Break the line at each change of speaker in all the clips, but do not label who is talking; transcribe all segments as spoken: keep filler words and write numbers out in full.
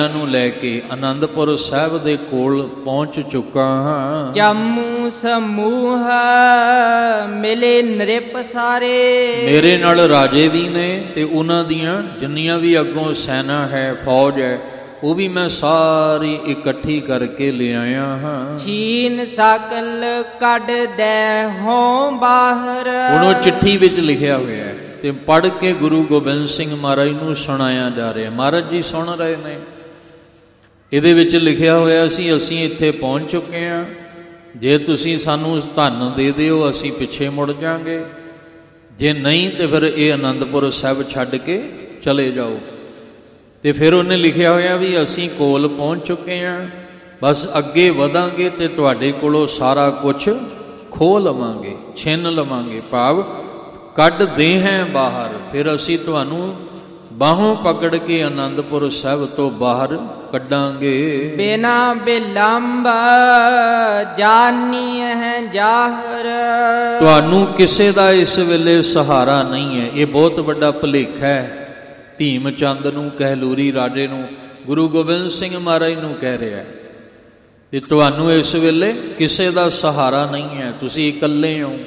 ਨੂੰ ਲੈ ਕੇ ਆਨੰਦਪੁਰ ਸਾਹਿਬ ਦੇ ਕੋਲ ਪਹੁੰਚ ਚੁੱਕਾ ਹਾਂ।
ਜੰਮੂ ਸਮੂਹ ਮਿਲੇ ਨ੍ਰਿਪ ਸਾਰੇ,
ਮੇਰੇ ਨਾਲ ਰਾਜੇ ਵੀ ਨੇ ਤੇ ਉਹਨਾਂ ਦੀਆਂ ਜਿੰਨੀਆਂ ਵੀ ਅੱਗੋਂ ਸੈਨਾ ਹੈ, ਫੌਜ ਹੈ, ਉਹ ਵੀ ਮੈਂ ਸਾਰੀ ਇਕੱਠੀ ਕਰਕੇ ਲਿਆਇਆ ਹਾਂ।
ਛੀਨ ਸਕਲ ਕੱਢ ਦੇ ਹੋਂ ਬਾਹਰ,
ਹੁਣ ਉਹ ਚਿੱਠੀ ਵਿੱਚ ਲਿਖਿਆ ਹੋਇਆ ਹੈ ਤੇ ਪੜ੍ਹ ਕੇ ਗੁਰੂ ਗੋਬਿੰਦ ਸਿੰਘ ਮਹਾਰਾਜ ਨੂੰ ਸੁਣਾਇਆ ਜਾ ਰਿਹਾ। ਮਹਾਰਾਜ ਜੀ ਸੁਣ ਰਹੇ ਨੇ। ਇਹਦੇ ਵਿੱਚ ਲਿਖਿਆ ਹੋਇਆ ਸੀ, ਅਸੀਂ ਇੱਥੇ ਪਹੁੰਚ ਚੁੱਕੇ ਹਾਂ, ਜੇ ਤੁਸੀਂ ਸਾਨੂੰ ਧਨ ਦੇ ਦਿਓ ਅਸੀਂ ਪਿੱਛੇ ਮੁੜ ਜਾਵਾਂਗੇ, ਜੇ ਨਹੀਂ ਤੇ ਫਿਰ ਇਹ ਆਨੰਦਪੁਰ ਸਾਹਿਬ ਛੱਡ ਕੇ ਚਲੇ ਜਾਓ। ਤੇ ਫਿਰ ਉਹਨੇ ਲਿਖਿਆ ਹੋਇਆ ਵੀ ਅਸੀਂ ਕੋਲ ਪਹੁੰਚ ਚੁੱਕੇ ਹਾਂ, ਬਸ ਅੱਗੇ ਵਧਾਂਗੇ ਤੇ ਤੁਹਾਡੇ ਕੋਲੋਂ ਸਾਰਾ ਕੁਛ ਖੋਹ ਲਵਾਂਗੇ, ਛਿਨ ਲਵਾਂਗੇ, ਭਾਵ ਕੱਢ ਦੇ ਹੈ ਬਾਹਰ। ਫਿਰ ਅਸੀਂ ਤੁਹਾਨੂੰ ਬਾਹੋਂ ਪਕੜ ਕੇ ਆਨੰਦਪੁਰ ਸਾਹਿਬ ਤੋਂ ਬਾਹਰ ਕੱਢਾਂਗੇ।
ਬਿਨਾ ਬਿਲੰਬ ਜਾਨੀ ਹੈ ਜ਼ਾਹਰ,
ਤੁਹਾਨੂੰ ਕਿਸੇ ਦਾ ਇਸ ਵੇਲੇ ਸਹਾਰਾ ਨਹੀਂ ਹੈ। ਇਹ ਬਹੁਤ ਵੱਡਾ ਭੁਲੇਖਾ ਹੈ। ਭੀਮ ਚੰਦ ਨੂੰ, ਕਹਿਲੂਰੀ ਰਾਜੇ ਨੂੰ, ਗੁਰੂ ਗੋਬਿੰਦ ਸਿੰਘ ਮਹਾਰਾਜ ਨੂੰ ਕਹਿ ਰਿਹਾ ਕਿ ਤੁਹਾਨੂੰ ਇਸ ਵੇਲੇ ਕਿਸੇ ਦਾ ਸਹਾਰਾ ਨਹੀਂ ਹੈ, ਤੁਸੀਂ ਇਕੱਲੇ ਹੋ।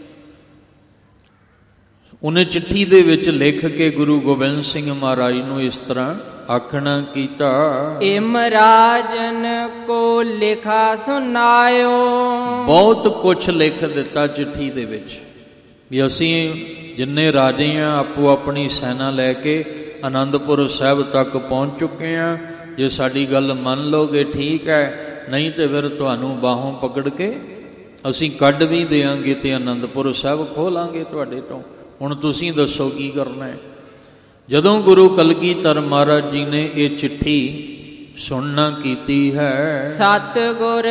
ਉਹਨੇ ਚਿੱਠੀ ਦੇ ਵਿੱਚ ਲਿਖ ਕੇ ਗੁਰੂ ਗੋਬਿੰਦ ਸਿੰਘ ਮਹਾਰਾਜ ਨੂੰ ਇਸ ਤਰ੍ਹਾਂ ਆਖਣਾ ਕੀਤਾ।
ਇਮਰਾਜਨ ਕੋ ਲਿਖਾ ਸੁਨਾਇਓ,
ਬਹੁਤ ਕੁਛ ਲਿਖ ਦਿੱਤਾ ਚਿੱਠੀ ਦੇ ਵਿੱਚ ਵੀ ਅਸੀਂ ਜਿੰਨੇ ਰਾਜੇ ਹਾਂ ਆਪੋ ਆਪਣੀ ਸੈਨਾ ਲੈ ਕੇ ਆਨੰਦਪੁਰ ਸਾਹਿਬ ਤੱਕ ਪਹੁੰਚ ਚੁੱਕੇ ਹਾਂ। ਜੇ ਸਾਡੀ ਗੱਲ ਮੰਨ ਲਓਗੇ ਠੀਕ ਹੈ, ਨਹੀਂ ਤੇ ਫਿਰ ਤੁਹਾਨੂੰ ਬਾਹੋਂ ਪਕੜ ਕੇ ਅਸੀਂ ਕੱਢ ਵੀ ਦੇਵਾਂਗੇ ਤੇ ਆਨੰਦਪੁਰ ਸਾਹਿਬ ਖੋਹ ਲਾਂਗੇ ਤੁਹਾਡੇ ਤੋਂ। ਹੁਣ ਤੁਸੀਂ ਦੱਸੋ ਕੀ ਕਰਨਾ ਹੈ। ਜਦੋਂ ਗੁਰੂ ਕਲਗੀਧਰ ਮਹਾਰਾਜ ਜੀ ਨੇ ਇਹ ਚਿੱਠੀ ਸੁਣਨਾ ਕੀਤੀ ਹੈ,
ਸਤਿਗੁਰ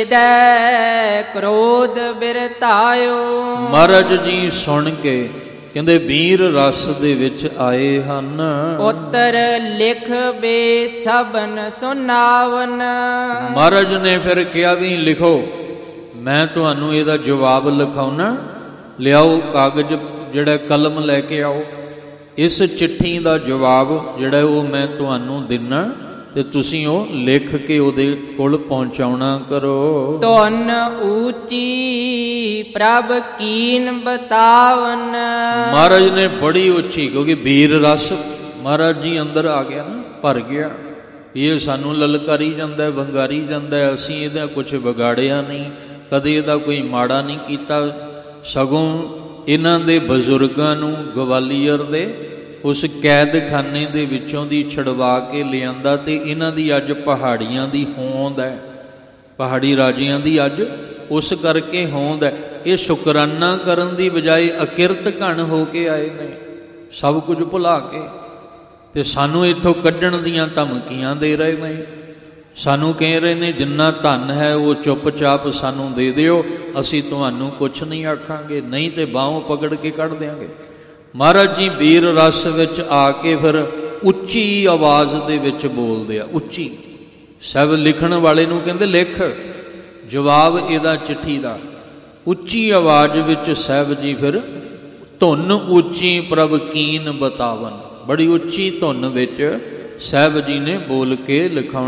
ਹਿਰਦੈ ਕ੍ਰੋਧ ਬਿਰਤਾਇਓ,
ਮਹਾਰਾਜ ਜੀ ਸੁਣ ਕੇ ਕਹਿੰਦੇ ਵੀਰ ਰਸ ਦੇ ਵਿੱਚ ਆਏ ਹਨ।
ਉੱਤਰ ਲਿਖ ਬੇ ਸਭਨ ਸੁਨਾਵਨ,
ਮਹਾਰਾਜ ਨੇ ਫਿਰ ਕਿਹਾ ਵੀ ਲਿਖੋ, ਮੈਂ ਤੁਹਾਨੂੰ ਇਹਦਾ ਜਵਾਬ ਲਿਖਾਉਣਾ। ਲਿਆਓ ਕਾਗਜ਼, ਜਿਹੜਾ ਕਲਮ ਲੈ ਕੇ ਆਓ। ਇਸ ਚਿੱਠੀ ਦਾ ਜਵਾਬ ਜਿਹੜਾ ਉਹ ਮੈਂ ਤੁਹਾਨੂੰ ਦਿੰਨਾ ਤੇ ਤੁਸੀਂ ਉਹ ਲਿਖ ਕੇ ਉਹਦੇ ਕੋਲ ਪਹੁੰਚਾਉਣਾ ਕਰੋ।
ਧੁਨ ਉੱਚੀ ਪ੍ਰਭ ਕੀਨ ਬਤਾਵਨ,
ਮਹਾਰਾਜ ਨੇ ਬੜੀ ਉੱਚੀ, ਕਿਉਂਕਿ ਵੀਰ ਰਸ ਮਹਾਰਾਜ ਜੀ ਅੰਦਰ ਆ ਗਿਆ ਨਾ, ਭਰ ਗਿਆ। ਇਹ ਸਾਨੂੰ ਲਲਕਾਰੀ ਜਾਂਦਾ, ਵੰਗਾਰੀ ਜਾਂਦਾ, ਅਸੀਂ ਇਹਦਾ ਕੁਝ ਵਿਗਾੜਿਆ ਨਹੀਂ, ਕਦੇ ਇਹਦਾ ਕੋਈ ਮਾੜਾ ਨਹੀਂ ਕੀਤਾ, ਸਗੋਂ ਇਹਨਾਂ ਦੇ ਬਜ਼ੁਰਗਾਂ ਨੂੰ ਗਵਾਲੀਅਰ ਦੇ ਉਸ ਕੈਦਖਾਨੇ ਦੇ ਵਿੱਚੋਂ ਦੀ ਛੁਡਵਾ ਕੇ ਲਿਆਂਦਾ ਤੇ ਇਹਨਾਂ ਦੀ ਅੱਜ ਪਹਾੜੀਆਂ ਦੀ ਹੋਂਦ ਹੈ, ਪਹਾੜੀ ਰਾਜਿਆਂ ਦੀ ਅੱਜ ਉਸ ਕਰਕੇ ਹੋਂਦ ਹੈ। ਇਹ ਸ਼ੁਕਰਾਨਾ ਕਰਨ ਦੀ ਬਜਾਏ ਅਕਿਰਤ ਘਣ ਹੋ ਕੇ ਆਏ ਨੇ, ਸਭ ਕੁਝ ਭੁਲਾ ਕੇ, ਤੇ ਸਾਨੂੰ ਇੱਥੋਂ ਕੱਢਣ ਦੀਆਂ ਧਮਕੀਆਂ ਦੇ ਰਹੇ ਨੇ। ਸਾਨੂੰ ਕਹਿ ਰਹੇ ਨੇ ਜਿੰਨਾ ਧਨ ਹੈ ਉਹ ਚੁੱਪਚਾਪ ਸਾਨੂੰ ਦੇ ਦਿਓ, ਅਸੀਂ ਤੁਹਾਨੂੰ ਕੁਛ ਨਹੀਂ ਆਖਾਂਗੇ, ਨਹੀਂ ਤੇ ਬਾਹੋਂ ਪਕੜ ਕੇ ਕੱਢ ਦਿਆਂਗੇ। ਮਹਾਰਾਜ ਜੀ ਵੀਰ ਰਸ ਵਿੱਚ ਆ ਕੇ ਫਿਰ ਉੱਚੀ ਆਵਾਜ਼ ਦੇ ਵਿੱਚ ਬੋਲਦੇ ਆ, ਉੱਚੀ। ਸਭ ਲਿਖਣ ਵਾਲੇ ਨੂੰ ਕਹਿੰਦੇ ਲਿਖ ਜਵਾਬ ਇਹਦਾ ਚਿੱਠੀ ਦਾ। ਉੱਚੀ ਆਵਾਜ਼ ਵਿੱਚ ਸਾਹਿਬ ਜੀ ਫਿਰ ਧੁਨ ਉੱਚੀ ਪ੍ਰਭ ਕੀਨ ਬਤਾਵਨ, ਬੜੀ ਉੱਚੀ ਧੁਨ ਵਿੱਚ ਸਾਹਿਬ ਜੀ ਨੇ ਬੋਲ ਕੇ ਲਿਖਾਉਣਾ।